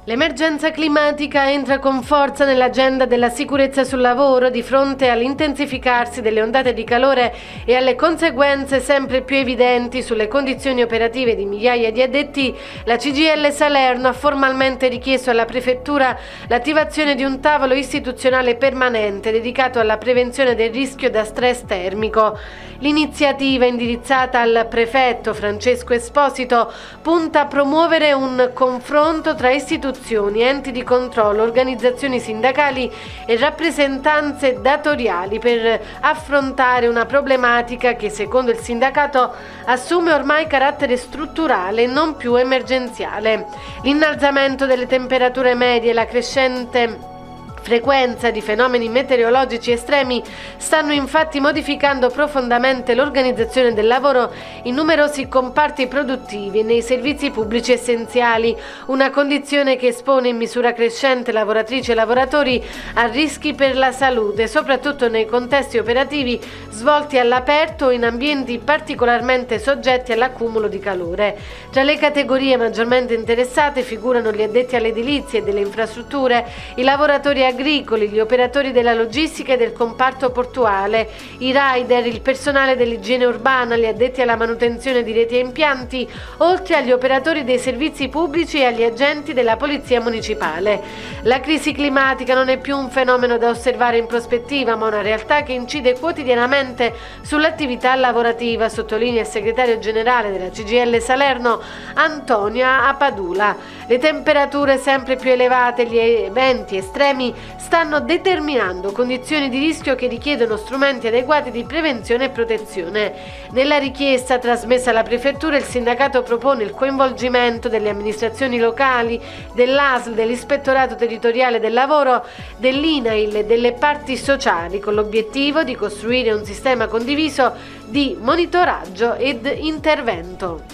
L'emergenza climatica entra con forza nell'agenda della sicurezza sul lavoro di fronte all'intensificarsi delle ondate di calore e alle conseguenze sempre più evidenti sulle condizioni operative di migliaia di addetti. La CGIL Salerno ha formalmente richiesto alla Prefettura l'attivazione di un tavolo istituzionale permanente dedicato alla prevenzione del rischio da stress termico. L'iniziativa, indirizzata al prefetto Francesco Esposito, punta a promuovere un confronto tra istituzioni, enti di controllo, organizzazioni sindacali e rappresentanze datoriali per affrontare una problematica che, secondo il sindacato, assume ormai carattere strutturale e non più emergenziale. L'innalzamento delle temperature medie e la crescente frequenza di fenomeni meteorologici estremi stanno infatti modificando profondamente l'organizzazione del lavoro in numerosi comparti produttivi e nei servizi pubblici essenziali, una condizione che espone in misura crescente lavoratrici e lavoratori a rischi per la salute, soprattutto nei contesti operativi svolti all'aperto o in ambienti particolarmente soggetti all'accumulo di calore. Tra le categorie maggiormente interessate figurano gli addetti all'edilizia e delle infrastrutture, i lavoratori agricoli, gli operatori della logistica e del comparto portuale, i rider, il personale dell'igiene urbana, gli addetti alla manutenzione di reti e impianti, oltre agli operatori dei servizi pubblici e agli agenti della polizia municipale. La crisi climatica non è più un fenomeno da osservare in prospettiva, ma una realtà che incide quotidianamente sull'attività lavorativa, sottolinea il segretario generale della CGIL Salerno, Antonia Apadula. Le temperature sempre più elevate e gli eventi estremi stanno determinando condizioni di rischio che richiedono strumenti adeguati di prevenzione e protezione. Nella richiesta trasmessa alla Prefettura, il sindacato propone il coinvolgimento delle amministrazioni locali, dell'ASL, dell'Ispettorato Territoriale del Lavoro, dell'INAIL e delle parti sociali, con l'obiettivo di costruire un sistema condiviso di monitoraggio ed intervento.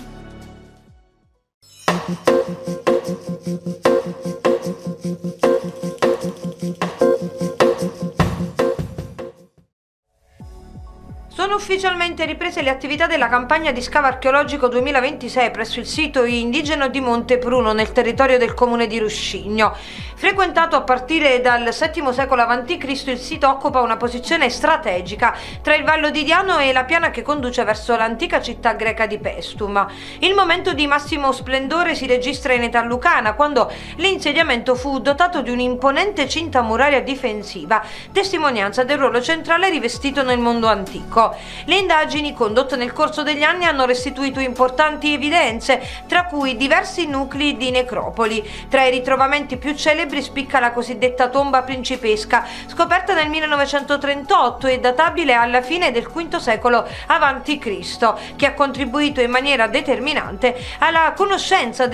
Sono ufficialmente riprese le attività della campagna di scavo archeologico 2026 presso il sito indigeno di Monte Pruno nel territorio del comune di Ruscigno. Frequentato a partire dal VII secolo a.C., il sito occupa una posizione strategica tra il Vallo di Diano e la piana che conduce verso l'antica città greca di Paestum. Il momento di massimo splendore si registra in età lucana, quando l'insediamento fu dotato di un'imponente cinta muraria difensiva, testimonianza del ruolo centrale rivestito nel mondo antico. Le indagini condotte nel corso degli anni hanno restituito importanti evidenze, tra cui diversi nuclei di necropoli. Tra i ritrovamenti più celebri spicca la cosiddetta tomba principesca, scoperta nel 1938 e databile alla fine del V secolo a.C., che ha contribuito in maniera determinante alla conoscenza